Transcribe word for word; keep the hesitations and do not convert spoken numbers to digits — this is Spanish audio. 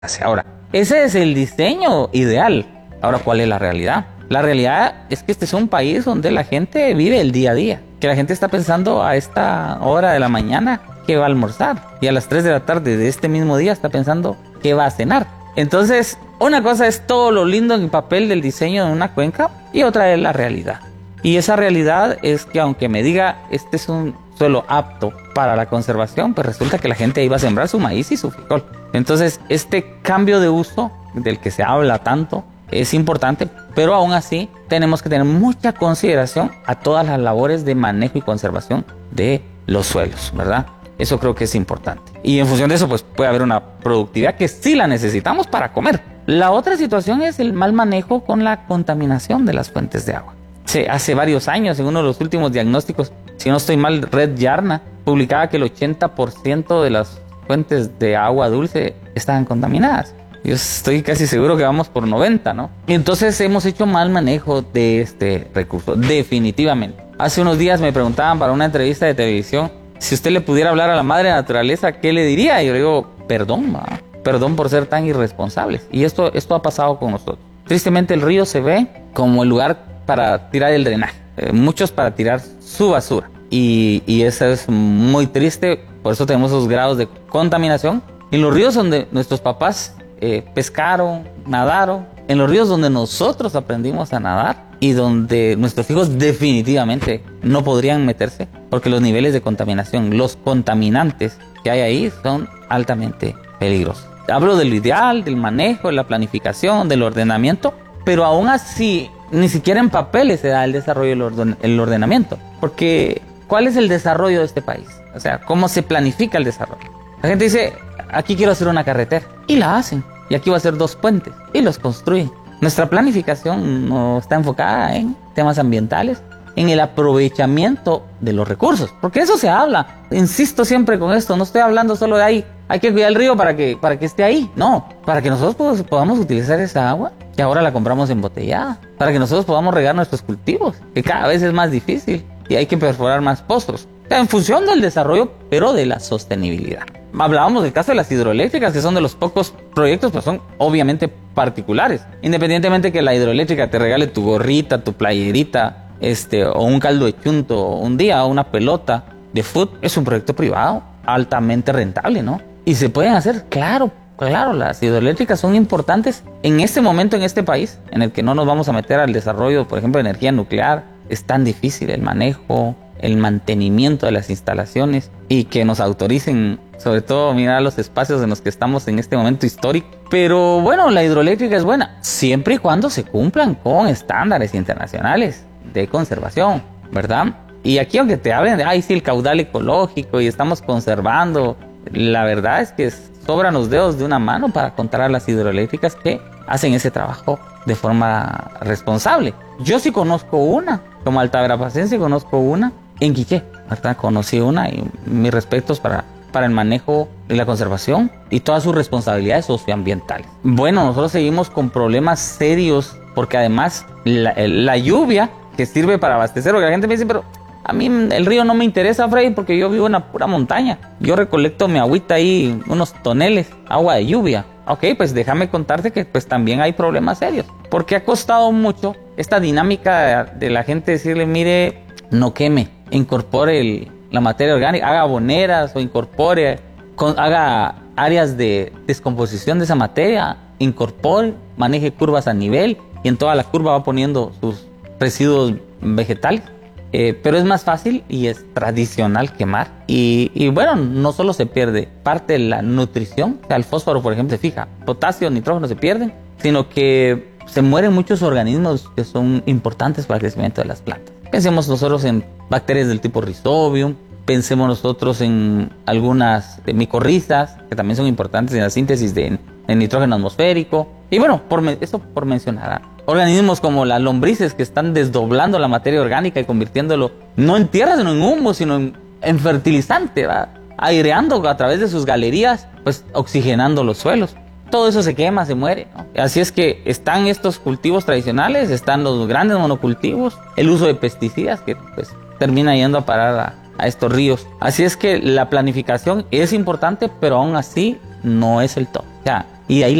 Ahora, ese es el diseño ideal. Ahora, ¿cuál es la realidad? La realidad es que este es un país donde la gente vive el día a día, que la gente está pensando a esta hora de la mañana que va a almorzar y a las tres de la tarde de este mismo día está pensando que va a cenar. Entonces, una cosa es todo lo lindo en el papel del diseño de una cuenca y otra es la realidad. Y esa realidad es que aunque me diga este es un suelo apto para la conservación, pues resulta que la gente iba a sembrar su maíz y su frijol. Entonces, este cambio de uso del que se habla tanto es importante, pero aún así tenemos que tener mucha consideración a todas las labores de manejo y conservación de los suelos, ¿verdad? Eso creo que es importante. Y en función de eso, pues puede haber una productividad que sí la necesitamos para comer. La otra situación es el mal manejo con la contaminación de las fuentes de agua. Sí, hace varios años, en uno de los últimos diagnósticos, si no estoy mal, Red Yarna publicaba que el ochenta por ciento de las fuentes de agua dulce estaban contaminadas. Yo estoy casi seguro que vamos por noventa, ¿no? Y entonces hemos hecho mal manejo de este recurso, definitivamente. Hace unos días me preguntaban para una entrevista de televisión, si usted le pudiera hablar a la madre naturaleza, ¿qué le diría? Y yo le digo, perdón, ma, perdón por ser tan irresponsables. Y esto, esto ha pasado con nosotros. Tristemente el río se ve como el lugar para tirar el drenaje, eh, muchos para tirar su basura. Y, y eso es muy triste, por eso tenemos esos grados de contaminación. En los ríos donde nuestros papás eh, pescaron, nadaron, en los ríos donde nosotros aprendimos a nadar y donde nuestros hijos definitivamente no podrían meterse porque los niveles de contaminación, los contaminantes que hay ahí son altamente peligrosos. Hablo del ideal, del manejo, de la planificación, del ordenamiento, pero aún así ni siquiera en papeles se da el desarrollo del orden, el ordenamiento, porque ¿cuál es el desarrollo de este país? O sea, ¿cómo se planifica el desarrollo? La gente dice, aquí quiero hacer una carretera, y la hacen, y aquí voy a hacer dos puentes, y los construyen. Nuestra planificación no está enfocada en temas ambientales, en el aprovechamiento de los recursos, porque eso se habla. Insisto siempre con esto, no estoy hablando solo de ahí, hay que cuidar el río para que, para que esté ahí. No, para que nosotros podamos utilizar esa agua, que ahora la compramos embotellada, para que nosotros podamos regar nuestros cultivos, que cada vez es más difícil y hay que perforar más pozos. O sea, en función del desarrollo, pero de la sostenibilidad. Hablábamos del caso de las hidroeléctricas, que son de los pocos proyectos, pero son obviamente particulares. Independientemente que la hidroeléctrica te regale tu gorrita, tu playerita, este, o un caldo de chunto un día, o una pelota de fútbol, es un proyecto privado, altamente rentable, ¿no? Y se pueden hacer, claro, claro, las hidroeléctricas son importantes en este momento en este país, en el que no nos vamos a meter al desarrollo, por ejemplo, de energía nuclear. Es tan difícil el manejo, el mantenimiento de las instalaciones y que nos autoricen, sobre todo, mirar los espacios en los que estamos en este momento histórico. Pero bueno, la hidroeléctrica es buena, siempre y cuando se cumplan con estándares internacionales de conservación, ¿verdad? Y aquí aunque te hablen de, ay, sí, el caudal ecológico y estamos conservando, la verdad es que sobran los dedos de una mano para contar a las hidroeléctricas que hacen ese trabajo de forma responsable. Yo sí conozco una, como Altaverapacense conozco una en Quiché, ¿verdad? Conocí una y mis respetos para, para el manejo y la conservación y todas sus responsabilidades socioambientales. Bueno, nosotros seguimos con problemas serios porque además la, la lluvia que sirve para abastecer, porque la gente me dice, pero a mí el río no me interesa, Freddy, porque yo vivo en una pura montaña. Yo recolecto mi agüita ahí, unos toneles, agua de lluvia. Ok, pues déjame contarte que pues también hay problemas serios. Porque ha costado mucho esta dinámica de, de la gente decirle, mire, no queme, incorpore el, la materia orgánica, haga aboneras o incorpore, con, haga áreas de descomposición de esa materia, incorpore, maneje curvas a nivel y en toda la curva va poniendo sus residuos vegetales. Eh, pero es más fácil y es tradicional quemar. Y, y bueno, no solo se pierde parte de la nutrición, o sea, el fósforo, por ejemplo, se fija, potasio, nitrógeno se pierden, sino que se mueren muchos organismos que son importantes para el crecimiento de las plantas. Pensemos nosotros en bacterias del tipo Rhizobium, pensemos nosotros en algunas micorrizas, que también son importantes en la síntesis de, de nitrógeno atmosférico. Y bueno, por, eso por mencionar organismos como las lombrices que están desdoblando la materia orgánica y convirtiéndolo no en tierra, sino en humo, sino en, en fertilizante, ¿verdad? Aireando a través de sus galerías, pues oxigenando los suelos. Todo eso se quema, se muere, ¿no? Así es que están estos cultivos tradicionales, están los grandes monocultivos, el uso de pesticidas que pues termina yendo a parar a, a estos ríos. Así es que la planificación es importante, pero aún así no es el top. O sea, y de ahí